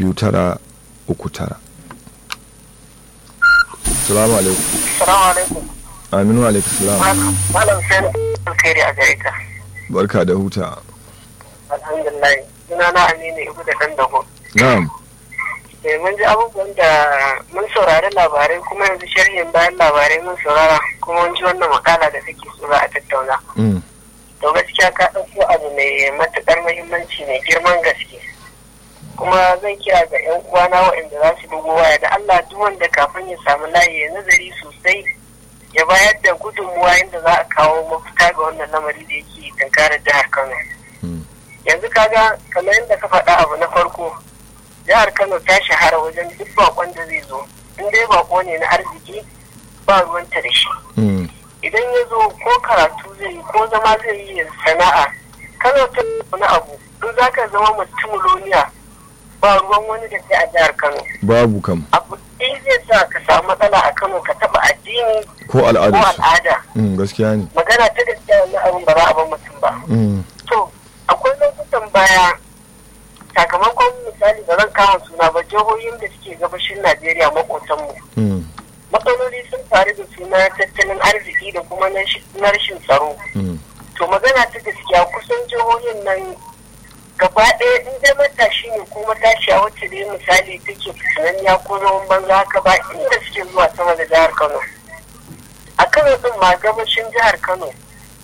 21939. Salamu alaikum. Salamu alaikum. Aminu alaikum salam. Malam Sani alkhairi a gare ka. Barka da huta. Alhamdulillah. Suna na Aminu Ibu da ɗan dago. Na'am. Mun ji abubuwan da mun saurari labarai kuma yanzu sharhin bayan labarai mun saurara kuma mun ji wannan makala da take so za a tattauna. To gaskiya ka ɗauko abu mai matuƙar muhimmanci mai girman gaske. Kuma zan kira ga 'yan uwana waɗanda za su dubo waya da Allah duk wanda kafin ya samu layi ya nazari sosai ya bayar da gudunmuwa yadda za a kawo mafita ga wannan lamari da yake tunkarar jihar Kano. Yanzu kaga kamar yadda ka faɗa abu na farko jihar Kano ta shahara wajen duk bakon da zai zo in dai bako ne na arziki ba ruwanta da shi. Idan ya zo ko karatu zai yi ko zama zai yi sana'a Kano ta wani abu in za ka zama multimiloniya ba ruwan wani da ke a jihar Kano. Babu kam. Abu ɗaya zai sa ka samu matsala a Kano ka taɓa addini ko al'ada. Gaskiya ne. Magana ta gaskiya wannan abin ba za a bar mutum ba. To akwai lokutan baya sakamakon misali da zan kama suna ba jihohin da suke gabashin Najeriya makotanmu. Matsaloli sun faru da suna tattalin arziki da kuma na rashin tsaro. To magana ta gaskiya kusan jihohin nan gaba ɗaya in dai matashi ne ko matashiya wacce dai misali take tunaniya ko zaman banza haka ba inda suke zuwa sama da jihar Kano. A Kano din ma gabashin jihar Kano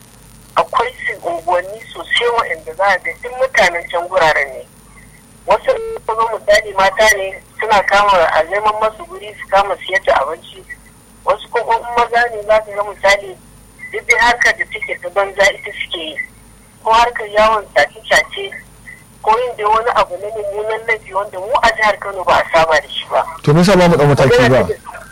akwai unguwanni sosai waɗanda za a ga duk mutanen can guraren ne. Wasu kuma misali mata ne suna kama a neman masu guri su kama siyar da abinci. Wasu kuma maza ne za ka ga misali duk dai harkar da take ta banza ita suke yi. Ko harkar yawon sace-sace ko yin da wani abu na mummunan laifi wanda mu a jihar Kano ba a saba da shi ba. To me yasa ba mu ɗan mataki ba?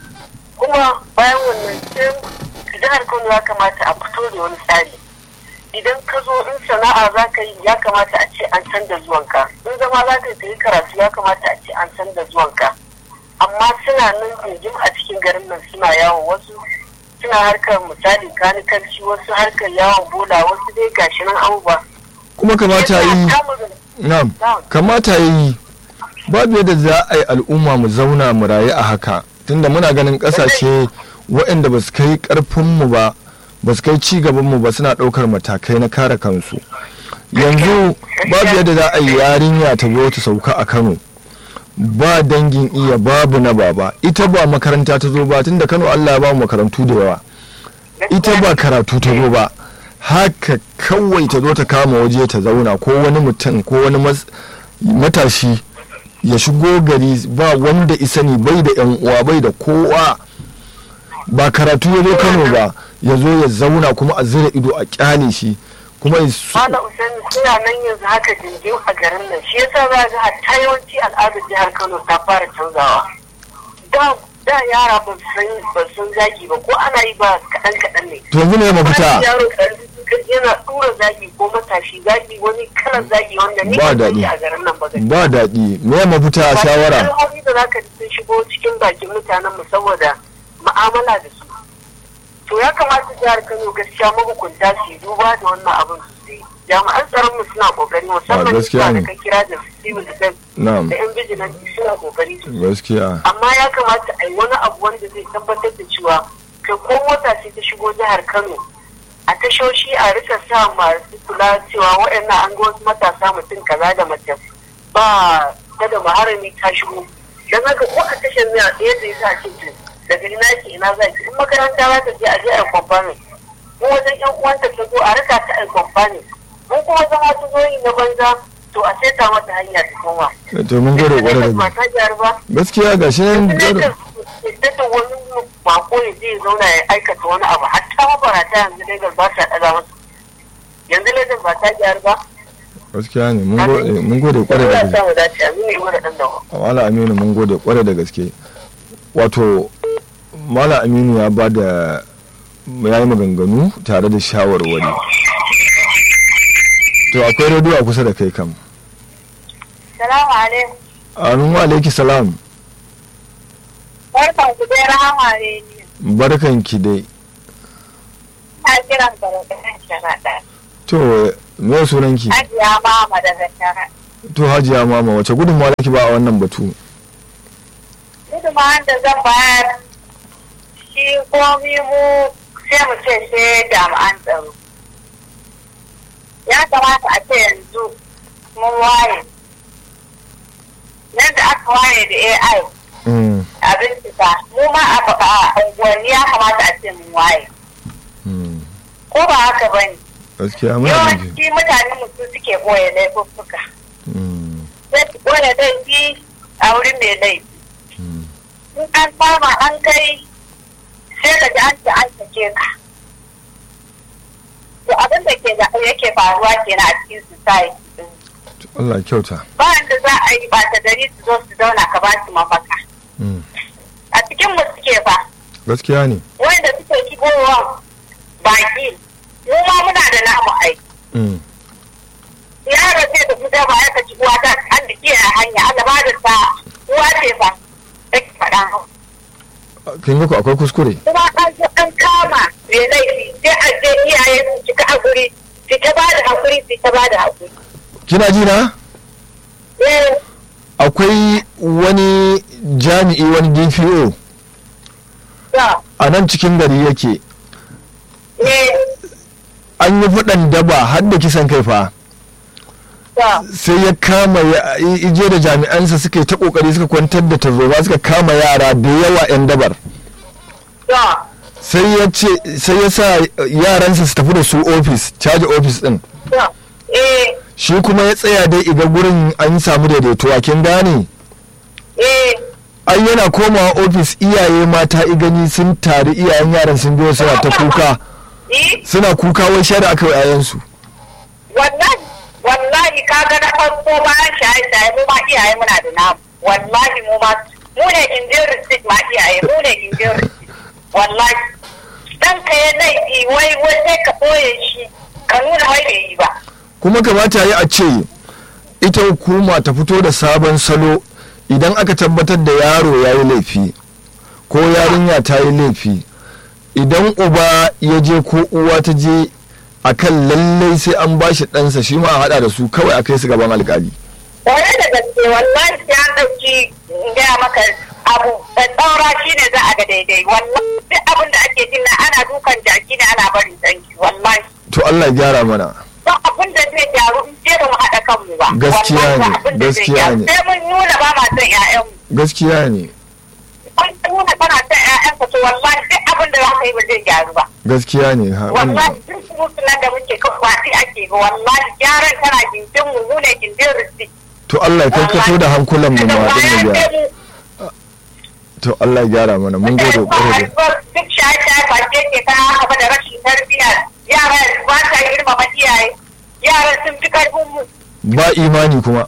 Kuma bayan wannan sai jihar Kano ya kamata a fito da wani tsari. Idan ka zo in sana'a za ka yi ya kamata a ce an san da zuwanka. In zama za ka yi karatu ya kamata a ce an san da zuwanka. Amma suna nan jirgin a cikin garin nan suna yawon wasu suna harkar misali kanikanci wasu harkar yawon bola wasu dai gashi nan abubuwa. Kuma kamata yi kamata yi babu yadda za a yi al'umma mu zauna mu rayu a haka tunda muna ganin kasashe waɗanda ba su kai ƙarfinmu ba ba su kai ci gabanmu ba suna ɗaukar matakai na kare kansu. Yanzu babu yadda za a yi yarinya ta zo ta sauka a Kano ba dangin iya babu na baba ita ba makaranta ta zo ba tunda Kano Allah ya ba mu makarantu da yawa ita ba karatu ta zo ba haka kawai ta zo ta kama waje ta zauna ko wani mutum ko wani matashi ya shigo gari ba wanda isani bai da yan uwa bai da kowa ba karatu ya zo Kano ba ya zo ya zauna kuma a zira ido a kyale shi kuma Malam Usaini suna nan yanzu haka jinjin a garin nan shi yasa za ga hatta yawanci al'adar jihar Kano ta fara canzawa da yara ba sun zagi ba ko ana yi ba kaɗan ne to yanzu ne mafita yana tura zagi ko matashi zagi wani kalan zagi wanda ni ba daɗi a garin nan ba ba daɗi me mafita a shawara ba da zaka sun shigo cikin bakin mutanen mu saboda mu'amala da su to ya kamata jihar Kano gaskiya mahukunta su duba da wannan abin sosai jami'an tsaron mu suna kokari musamman da ka kira da civil defense da yan vigilante suna kokari sosai gaskiya amma ya kamata a yi wani abu wanda zai tabbatar da cewa kai ko mota sai ta shigo jihar Kano a tashoshi a rika sa masu kula cewa waɗannan an ga wasu matasa mutum kaza da mace ba ta da maharami ta shigo don haka ko a tashar ne a ɗaya da ya sa cikin daga ina ke ina za ki in makaranta za ta je a je a kwamfani in wajen yan uwanta ta zo a rika ta a kwamfani in kuma zama ta zo yi na banza to a saita mata hanya ta koma. to mun gode kwarai da gaskiya ga shi nan da wani bako ya zai zauna ya aikata wani abu hatta mabarata yanzu Lagos ba ta ɗaga masu yanzu Lagos ba ta gyara ba. gaskiya ne mun gode kwarai da gaske. Mala Aminu mun gode kwarai da gaske. Wato Mala Aminu ya ba da ya yi maganganu tare da shawarwari. To akwai rediyo a kusa da kai kam. Salamu alaikum. Amin wa alaiki salam. Barkan ku dai Rahama rediyo. Barkan ki dai. Na kiran ka daga sharaɗa. To me sunan ki? Hajiya Mama daga sharaɗa. to hajiya mama wace gudunmawa zaki ba a wannan batu? Gudunmawar da zan bayar shi komi mu sai mu ce sai jami'an tsaro. Ya kamata a ce yanzu mun waye. Yadda aka waye da AI a bincika, mu ma a unguwanni ya kamata a ce mun waye. Ko ba haka ba ne? Yawanci mutane mutu suke boye laifuffuka. Sai su boye laifi a wurin mai laifi. In an kama an kai sai ka ji an sake ka. To abin da yake faruwa kenan a cikin society. Allah kyauta. Ba da za a yi bata gari su zo su zauna ka ba su mafaka. A cikin mu suke fa. Gaskiya ne. Wanda suke shigowa baki, mu ma muna da namu aiki. Yaro sai da fita ba ya kaci uwa ta an da kiyaye hanya, Allah ba da sa uwa ce fa. Take faɗa hau. Kin ga ku akwai kuskure. Kuma an kama mai laifi sai a je iyaye su cika hakuri, su ta ba da hakuri, su ta ba da hakuri. Kina ji na? Akwai wani jami'i wani DPO a nan cikin gari yake. An yi faɗan daba har da kisan kai fa. Sai ya kama ije da jami'ansa suka yi ta kokari suka kwantar da tarzoma suka kama yara da yawa 'yan dabar. Sai ya sa yaransa su tafi da su ofis, caji ofis din. Shi kuma ya tsaya dai iga gurin an samu daidaito a kin gane? Ai yana komawa ofis iyaye mata igani sun tari iyayen yaran sun biyo suna ta kuka. Suna kuka wai shari'a aka yayansu. Wallahi kaga na farko bayan shaye-shaye mu ma iyaye muna da namu. Wallahi mu ne indin receipt ma iyaye mu ne indin receipt. Wallahi dan ka yi laifi wai sai ka boye shi ka nuna wai bai yi ba. Kuma kamata yi a ce ita hukuma ta fito da sabon salo idan aka tabbatar da yaro ya yi laifi ko yarinya ta yi laifi, idan uba ya je ko uwa ta je akan lallai sai an ba shi ɗansa shi ma a haɗa da su kawai a kai su gaban alƙali. Wani da gaske wallahi sai an ɗauki gaya maka abu ɗaura shi ne za a ga daidai, wallahi duk abin da ake jin ana dukan jaki ne ana barin danki wallahi. To Allah ya gyara mana. Ba abin da zai gyaru in je ba mu haɗa kanmu ba. Gaskiya ne, gaskiya ne. Sai mun nuna ba ma son ƴaƴanmu. Gaskiya ne. Kun nuna kana son ƴaƴanka to wallahi duk abin da za ka yi ba zai gyaru ba. Gaskiya ne. Wallahi duk sunan da muke kwaɗi ake ga wallahi gyaran tana gindin mu ne gindin riski. To Allah ya karkato da hankulan mu ma din da gyara. To Allah ya gyara mana mun gode ƙwarai da. Duk shaye-shaye ba ke kana haka da rashin tarbiyya. Yara ba ta girmama iyaye, yara sun fi karfin mu. Ba imani kuma.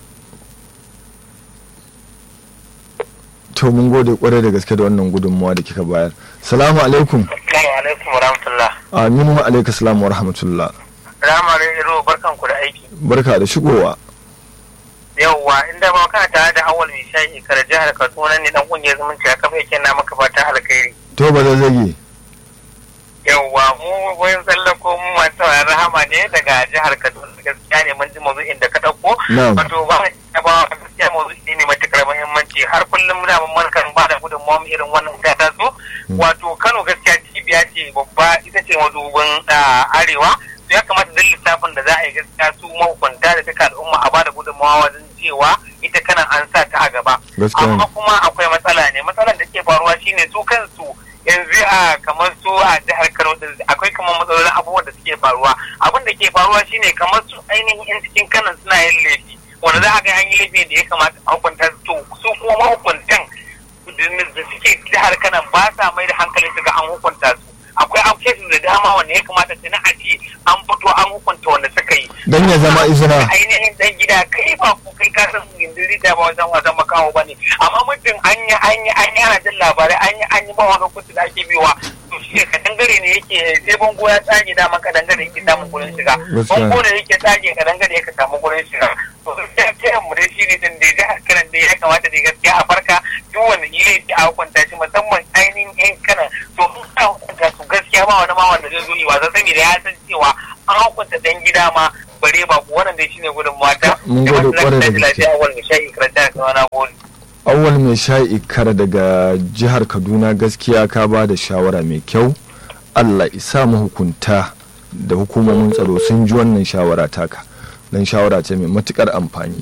To mun gode kwarai da gaske da wannan gudunmuwa da kika bayar. Salamu alaikum. Assalamu alaikum wa rahmatullah. Aminu wa alaikum salam wa rahmatullah. Rama Iro barkan ku da aiki. Barka da shigowa. Yawwa inda ba kana tare da awal mai shayi kar jihar Kaduna ne dan kungiyar zumunci ya kafa yake na maka fata alkhairi. To ba zage. Yawwa mu goyin tsallako mu masu rahama ne daga jihar Kaduna gaskiya ne mun ji mawdu'in da ka dauko. Wato ba gaskiya mawdu'i ne matukar muhimmanci har kullum muna mun kan ba da gudunmawa irin wannan ta taso. Wato Kano gaskiya cibiya ce babba ita ce madubin arewa. Ya kamata da lissafin da za a yi gaskiya su mahukunta da duka al'umma a bada gudunmawa wajen cewa ita kanan an sa ta a gaba. Amma kuma akwai matsala ne, matsalar da ke faruwa shine su kansu yanzu a kamar su a jihar Kano akwai kamar matsalolin abubuwan da suke faruwa. Abin da ke faruwa shine kamar su ainihin yan cikin kanan suna yin laifi wanda za a ga an yi laifi da ya kamata a hukunta su kuma mahukuntan da suke jihar kanan ba sa mai da hankali su ga an hukunta su. Akwai cases da dama wanda ya kamata su na aji an fito an hukunta wanda suka yi. Don ya zama izina. Ainihin dan gida kai ba ku kai ka san gindiri da ba wajen makaho ba ne. Amma mutum an yi ana jin labarai an yi ba wani hukunci da ake biwa. To shi ka dangare ne yake sai bango ya tsage dama ka dangare yake samun gurin shiga. Bango ne yake tsage ka dangare yake samu gurin shiga. To gaskiya kiran mu dai shi ne din da jihar Kano da ya kamata da gaskiya a farka duk wanda ya yi a hukunta shi musamman ainihin yan Kano. To mun sa hukunta su gaskiya ba wani ma wanda zai zo yi wasa saboda ya san cewa an hukunta dan gida ma bare ba wannan dai shine gudun mata. Mun gode kwarai da gaske. Awal mai shayi karanta da na gode. Awal mai shayi kar daga jihar Kaduna gaskiya ka ba da shawara mai kyau. Allah isa mahukunta da hukumomin tsaro sun ji wannan shawara taka. Dan shawara ce mai matukar amfani.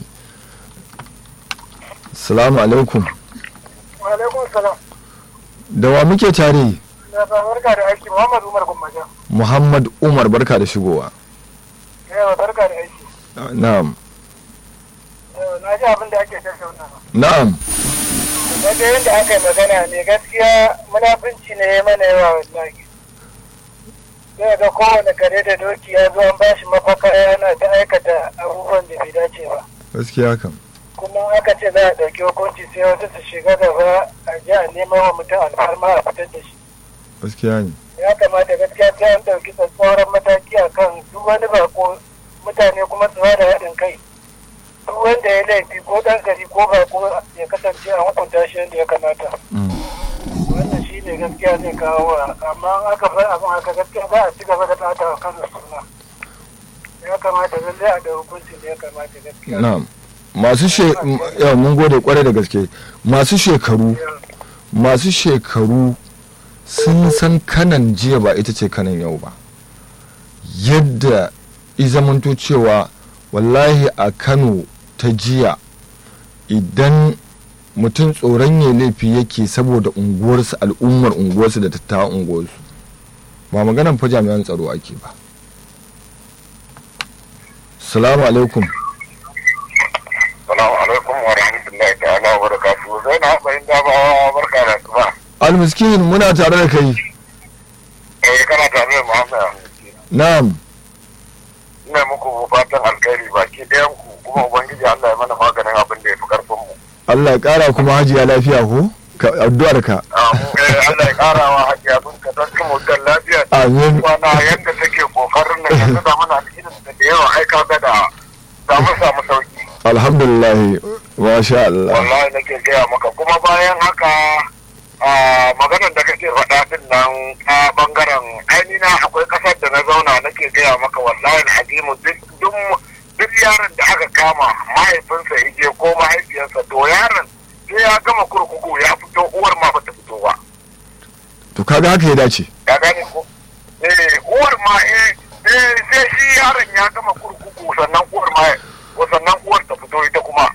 Assalamu alaikum. Wa alaikum salam. Da wa muke tare? Barka da aiki Muhammad Umar Gummaja. Muhammad Umar barka da shigowa. Yawa barka da aiki. Na'am. Na ji abin da ake tattaunawa. Na'am. Daga yadda aka yi magana ne gaskiya munafunci ne mana yawa wallahi. Zai ga kowane kare da doki ya zo an bashi mafaka yana ta aikata abubuwan da bai dace ba. Gaskiya kam. Kuma aka ce za a ɗauki hukunci sai wasu su shiga gaba a ji a neman wa mutum alfarma a fitar da shi. Gaskiya ne. Ya kamata gaskiya sai an ɗauki tsatsauran mataki a kan duk wani bako mutane kuma su da haɗin kai. Duk wanda ya laifi ko ɗan gari ko bako ya kasance a hukunta shi yadda ya kamata. Wannan shi ne gaskiya zai kawo wa amma aka bar abin haka gaskiya za a ci gaba da ɓata wa kansa suna. Ya kamata lallai a da hukuncin da ya kamata gaskiya. Na'am. Mun gode kwarai da gaske. Masu shekaru sun san kanan jiya ba ita ce kanan yau ba. Yadda izamanto cewa wallahi a Kano ta jiya idan mutum tsoron ya laifi yake saboda unguwarsu al'ummar unguwarsu da tattawa unguwarsu ba maganan fa jami'an tsaro ake ba. Salamu alaikum. Salamu alaikum wa rahmatullahi ta'ala wa barakatuhu. Zai na haɓayin dabawa barka da su ba. Almiskin muna tare da kai. Kana tare da Muhammad. Na'am. Ina muku fatan alkhairi baki ɗayan ku kuma ubangiji Allah ya mana maganin abin da ya fi karfin mu. Allah ya ƙara kuma hajiya lafiya ko? Addu'ar ka. Allah ya ƙara wa hajiya bin ka don kuma wutar lafiya. Amin. Kwana yadda take kokarin nan yanzu da mana cikin da yawa aika ga da mun samu sauki. Alhamdulillah. Masha Allah. Wallahi nake gaya maka kuma bayan haka maganar da kake faɗa din nan a bangaren ainihin akwai ƙasar da na zauna nake gaya maka wallahi alhajimu duk yaron da aka kama mahaifinsa ya je ko mahaifiyarsa to yaron sai ya gama kurkuku ya fito uwar ma bata fito ba. To kaga haka ya dace. Ya gane ko? Uwar ma sai shi yaron ya gama kurkuku sannan uwar ta fito ita kuma.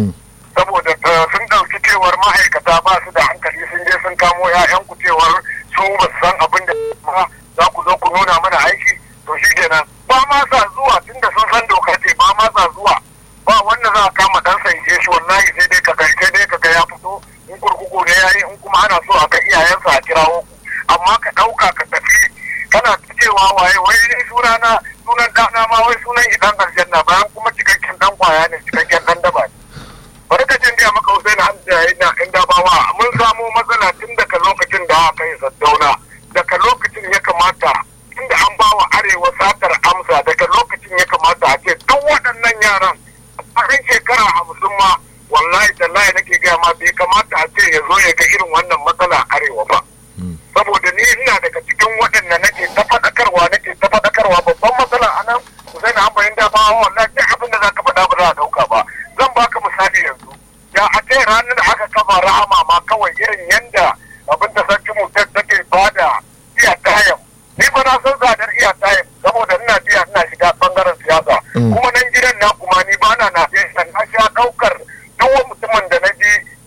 Saboda sun ɗauki cewar ma'aikata ba su da hankali sun je sun kamo 'ya'yanku cewar su ba su san abin da ba za ku zo ku nuna mana aiki to shi kenan ba ma sa zuwa tunda sun san doka ce ba ma sa zuwa ba wanda za a kama ɗansa ya je shi wallahi sai dai ka ya fito in kurkuku ne yayi in kuma ana so a ga iyayensa a kirawo ku amma ka ɗauka ka tafi kana cewa waye wai sunan ɗana ma wai sunan idan aljanna bayan kuma cikakken ɗan kwaya ne cikakken ɗan daba ne. Bari ka jin maka Hussein Hamza in Dabawa mun samu matsala tun daga lokacin da aka yi Saddauna daga lokacin ya kamata inda an ba wa arewa satar amsa daga lokacin ya kamata a ce duk waɗannan yaran a kan shekara 50 ma wallahi tallahi nake gaya ma bai kamata a ce ya zo ya ga irin wannan matsala arewa ba saboda ni ina daga cikin waɗanda nake ta faɗakarwa babban matsala a nan Hussein Hamza in Dabawa wallahi duk abin da za ka faɗa ba za a ɗauka ba. Zan baka misali yanzu ya a ce ranar da aka kafa rahama ma kawai irin yanda abin da sarki mutar take bada iya tayam ni ba na san zadar iya tayam saboda ina shiga bangaren siyasa kuma nan gidan na kuma ni ba na na sha daukar duk mutumin da na ji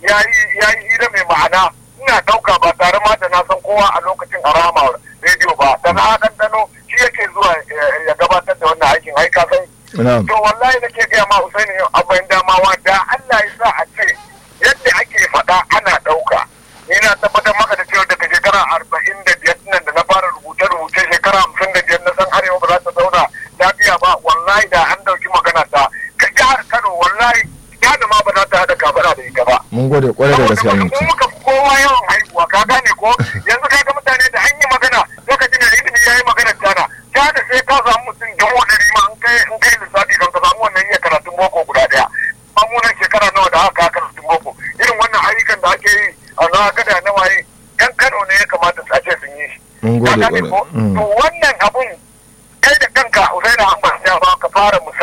yayi hira mai ma'ana ina dauka ba tare ma da na san kowa a lokacin a rahama rediyo ba da na ɗanɗano shi yake zuwa ya gabatar da wannan aikin ai ka san to wallahi nake gaya ma Usaini abin damawa da Allah ya sa a ce yadda ake faɗa ana ɗauka ni na tabbatar maka da cewa daga shekara 45 nan da na fara rubuce shekara 55 na san arewa ba za ta zauna lafiya ba wallahi da an ɗauki magana ta ka jihar Kano wallahi da ma ba za ta haɗa kafara da ita ba. Mun gode kwarai da gaske aminci. Mun muka kowa yawan haihuwa ka gane ko yanzu ka ga mutane da an yi magana lokacin da ilimi ya yi magana tana da sai ka samu mutum don wani ma in kai lissafi kan ka samu wannan iya karatun boko guda ɗaya. Mamunan shekara nawa da aka karatun boko irin wannan ayyukan da ake yi a na gada na waye yan Kano ne ya kamata su ce sun yi shi. Mun gode kwarai. To wannan abun kai da kanka Usaina Hamza ya ba ka fara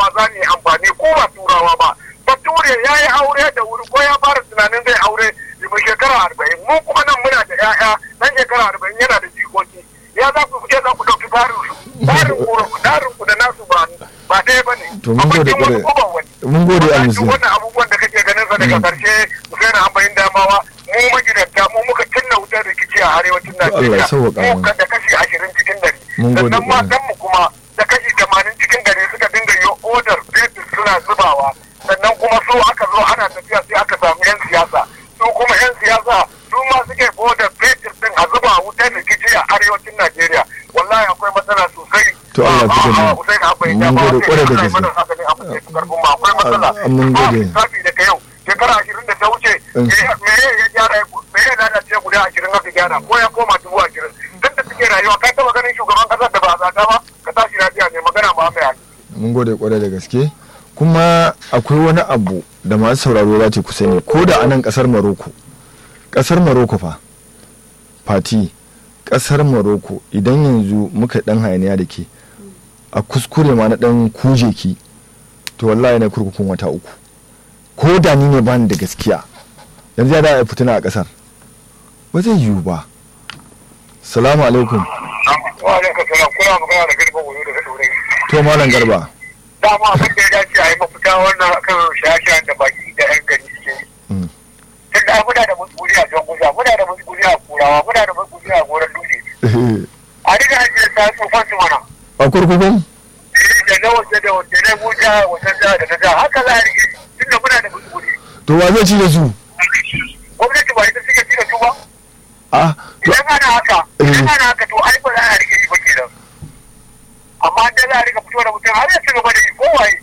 turawa za mu yi amfani ko ba turawa ba. Bature ya yi aure da wuri ko ya fara tunanin zai aure mai shekara 40, mu kuma nan muna da 'ya'ya dan shekara 40 yana da jikoki. Ya za ku je za ku ɗauki tsarin ku da nasu ba ɗaya ba ne. To mun gode kwarai. Mun gode a musu. Wannan abubuwan da kake ganin sa daga ƙarshe Usaini Ambayin Damawa mu magidanta mu muka cinna wutar rikici a arewacin Najeriya. Mu da kashi 20 cikin 100. Sannan matan mu kuma da kashi 80 cikin 100 suka dinga yi odar fetur suna zubawa. Sannan kuma su aka zo ana tafiya sai aka samu 'yan siyasa. Su kuma 'yan siyasa su ma suke odar fetur din a zuba wutar rikici a arewacin Najeriya. Wallahi akwai matsala sosai. To Allah ya mun gode kwarai da gaske. Akwai matsala. Mun gode. Safi daga yau shekara 20 da ta wuce me ya gyara me ya lalace guda 20 aka gyara ko ya koma 20,000. Duk da suke rayuwa ka taba ganin shugaban kasar da ba a zata ba ka tashi lafiya ne magana ba mai hali. Mun gode kwarai da gaske. Kuma akwai wani abu da masu sauraro za ku sani ko da anan kasar Maroko. Kasar Maroko fa. Fati. Kasar Maroko idan yanzu muka dan hayaniya da ke a kuskure ma na dan kuje ki to wallahi na kurkukun wata 3 ko da ni ne bani da gaskiya yanzu ya da fitina a kasar ba zai yiwu ba. Salamu alaikum. Wa alaikum salam, kuna magana da Garba Oyo daga Dorai. To malam Garba. Dama abin da ya dace a yi mafita wannan kan shaye-shayen da baki da 'yan gari suke yi. Tunda muna da musguri a Janguza, muna da musguri a Kurawa, muna da musguri a Goron Dutse. A riga ajiyar ta tsofan su mana. A kurkukun? Da na waje da wanda na buja wajen da ta ja haka za a rike tunda muna da musguri. To wa zai ci da su? Gwamnati ba ita suke ci da su ba? Idan ana haka to ai ba za a rike yi ba kenan. Amma da za a rika fito da mutum har ya ci gaba da yi kowaye.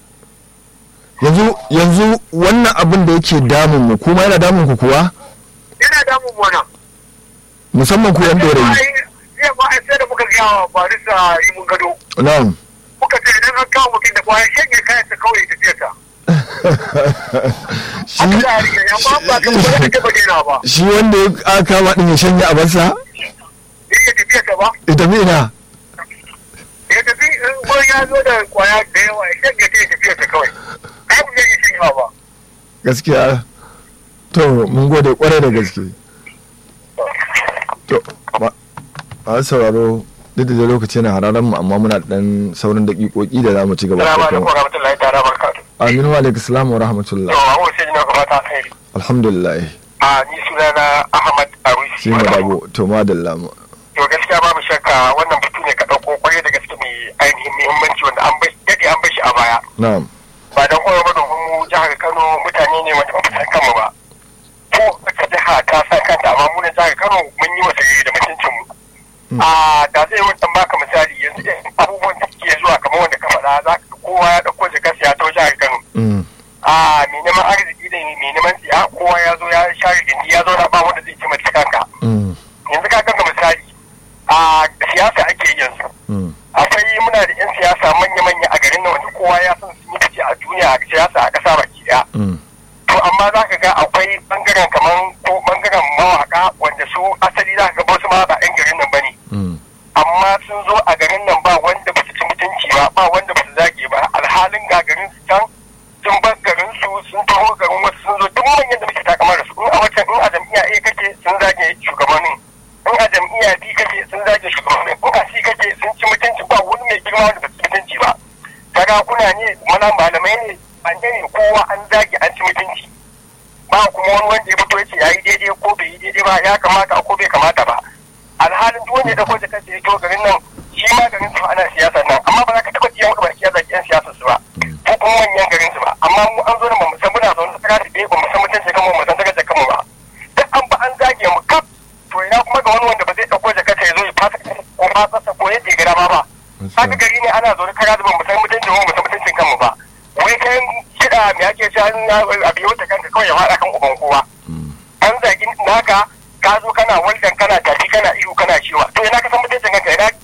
Yanzu wannan abin da yake damun mu kuma yana damun ku kuwa? Yana damun mu wannan. Musamman ku yan Dorayi. Sai ba sai da muka ga barisa yi mun gado. Na'am. Muka ce idan an kawo mutum da kwaya shanye kayan ta kawai tafiya ta. Shi wanda ya kama din ya shanye a bansa? Ya tafiya ta ba. Ita me ina? Ya tafi in ya zo da kwaya da yawa ya shanye ta ya tafiya ta kawai. Ai mun yi shi ba. Gaskiya. To mun gode kwarai da gaske. To a sauraro duk da lokaci yana hararan mu amma muna dan sauran dakikoki da za mu ci gaba. Assalamu alaikum warahmatullahi ta'ala barakatuh. Aminu wa alaikum salam wa rahmatullah. Yawa sai ina ga fata alheri. Alhamdulillah. Ni sunana Ahmad Arusi. Shi ma dabo to madalla mu. To gaskiya babu shakka wannan batu ne ka dauko kwarai da gaske mai ainihin muhimmanci wanda an bai shi a baya. Na'am. Ba dan kowa ba domin mu jihar Kano mutane ne wanda ba san kanmu ba. Ko wata jiha ta san kanta amma mu na jihar Kano mun yi wasa da mutuncin mu. Da zai wannan baka misali yanzu abubuwan da ke zuwa kamar wanda ka faɗa za ka kowa ya ɗauko jikarsa ya ta jihar Kano. Mai neman arziki da mai neman siya kowa ya zo ya share gindi ya zo na ba wanda zai ci mace kanka. Yanzu ka kanka misali siyasa ake yanzu. Akwai muna da 'yan siyasa manya-manya a garin nan wanda kowa ya san sun yi fice a duniya a siyasa a ƙasa baki ɗaya. To amma za ka ga akwai bangaren kamar ko bangaren mawaka wanda su asali za ka ga wasu ma ba 'yan garin nan ba ne. Amma sun zo a garin nan ba wanda ba su ci mutunci ba wanda ba su zage ba alhalin ga garin su can sun bar garin su sun taho garin wasu sun zo duk manyan da muke takamar da su in a wancan in a jam'iyya A kake sun zage shugabannin in a jam'iyya B kake sun zage shugabannin in a C kake sun ci mutunci ba wani mai girma wanda ba su ci mutunci ba kaga kuna ne mana malamai ne an ne kowa an zage an ci mutunci ba kuma wani wanda ya fito ya ce ya yi daidai ko bai yi daidai ba ya kamata ko bai kamata ba alhalin duk wanda ya dauko jakar da ya kyau garin nan shi ma garin su ana siyasar nan amma ba za ka taɓa iya muka baki ya zaki yan siyasar su ba ko kuma manyan garin su ba amma mu an zo da mu san muna zaune tsaka da bai ba mu san mutunci kanmu mu san daga kanmu ba duk an ba an zage mu kaf to ina kuma ga wani wanda ba zai dauko jakar ya zo ya fasa ko fasa ko yadda ya gara ba haka gari ne ana zaune kara da mu san mutunci mu san mutuncin kanmu ba wai kayan kiɗa me ake cewa a biyo ta kanka kawai ya faɗa kan uban kowa an zagi naka ka zo kana waldan kana tafi kana iyo kana ciwa to ina ka san mutuncin kanka yake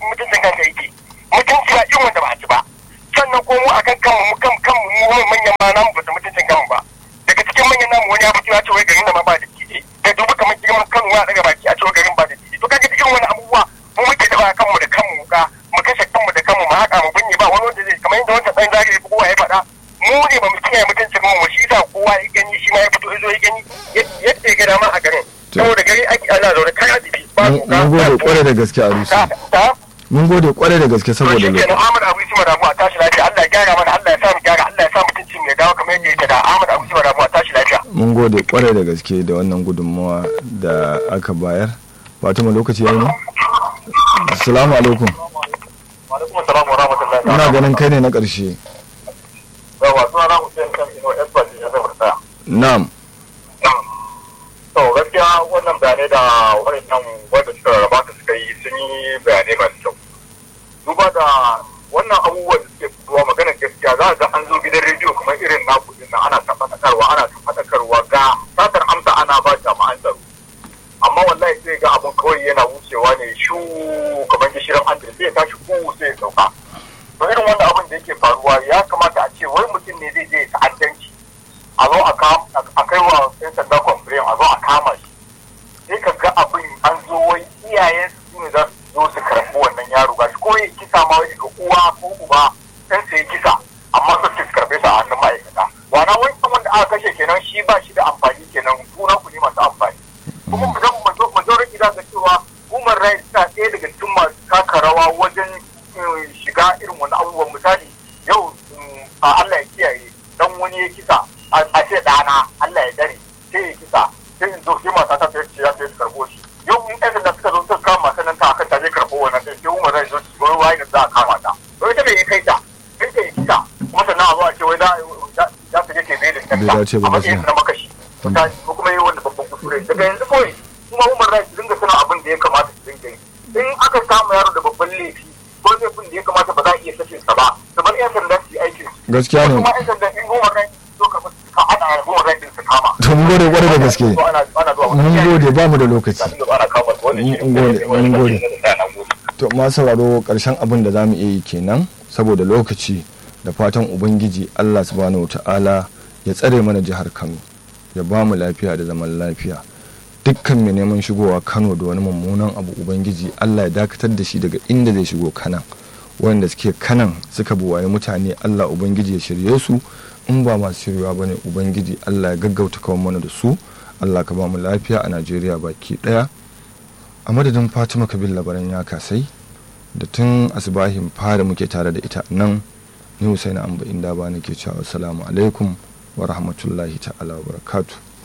mutunci ba irin wanda ba a ci ba sannan ko mu akan kanmu mu mu manyan ma namu ba su mutuncin kanmu ba daga cikin manyan namu wani ya fito ya ce wai garin nan ba da tije da duba kamar girman Kano ya daga baki a ce garin ba da tije to kaga irin wani abubuwa mu muke da kanmu da kanmu ga mu kashe kanmu da kanmu mu haka mu binne ba wani wanda zai kamar yadda wancan dan zage ya kowa ya faɗa mu ne ba mu kiyaye mutuncin mu shi sa kowa ya gani shi ma ya fito ya zo ya gani yadda ya ga dama a garin saboda gari ake ana zaune kai adibi ba mun gode kwarai da gaske a rusu mun gode kwarai da gaske saboda lokaci Ahmad Abu Isa Madamu a tashi lafiya Allah ya gyara mana Allah ya sa mu gyara Allah ya sa mutuncin mai dawo kamar yadda yake da Ahmad Abu Isa Madamu a tashi lafiya mun gode kwarai da gaske da wannan gudunmawa da aka bayar. Fatima lokaci yayi ne? Assalamu alaikum. Wa alaikum assalam wa rahmatullahi. Ina ganin kai ne na ƙarshe. Yawa suna Hussein kan ino expert ya zama tsaya. Na'am. To gaskiya wannan bayanai da wannan wanda suka rabata suka yi sun yi bayanai masu kyau. Duba da wannan abubuwan da suke fitowa maganar gaskiya za a ga an zo gidan rediyo kamar irin naku din nan ana faɗakarwa ga satar amsa ana ba jama'an tsaro. Amma wallahi sai ga abun kawai yana wucewa ne shu kamar gishirin an sai ya tashi ku sai ya sauka. To irin wannan abin da yake faruwa ya kamata a ce wai mutum ne zai je ta'addanci a zo a kai wa yan sanda kwamfirin a zo a kama shi sai ka ga abin an zo wai iyayen su ne za su zo su karɓi wannan yaro ga shi ko ya kisa ma wai ga uwa ko uba ɗan sai kisa amma su karɓe su a hannun ma'aikata wana wani wanda aka kashe kenan shi ba shi da amfani kenan suna ku ne masu amfani kuma mu zan majority za ga cewa human rights ta ɗaya daga cikin masu taka rawa wajen shiga irin wani abubuwan misali yau Allah ya kiyaye dan wani ya kisa a ce ɗana Allah ya dare sai ya kisa sai in zo sai mata ta ce ya sai karbo shi yau in ɗan da suka zo suka kama mata nan ta akan ta zai karbo wannan sai human rights zo su goyi waye da za a kama ta to ita me ya kai ta sai ta yi kisa kuma sannan a zo a ce wai za su je ke bai da kanta a matsayin na makashi ko kuma yi wanda babban kusure daga yanzu kawai kuma human rights dinga suna abin da ya kamata su dinga yi in aka samu yaro da babban laifi ko laifin da ya kamata ba za a iya kashe sa ba kamar yan sanda su yi aikin su gaskiya ne kuma yan sanda in human rights zo ka ana human rights din su kama to mun gode kwarai da gaske mun gode ba mu da lokaci mun gode to ma sauraro karshen abin da zamu iya yi kenan saboda lokaci da fatan ubangiji Allah subhanahu wataala ya tsare mana jihar Kano ya ba mu lafiya da zaman lafiya dukkan mai neman shigowa Kano da wani mummunan abu ubangiji Allah ya dakatar da shi daga inda zai shigo Kanan wanda suke Kanan suka buwaye mutane Allah ubangiji ya shirye su in ba masu shirya bane ubangiji Allah ya gaggauta kawo mana da su Allah ka ba mu lafiya a Najeriya baki daya a madadin Fatima Kabil labaran ya kasai da tun asibahin fara muke tare da ita nan ni Husaina Amba inda ba nake cewa assalamu alaikum wa rahmatullahi ta'ala wa barakatuh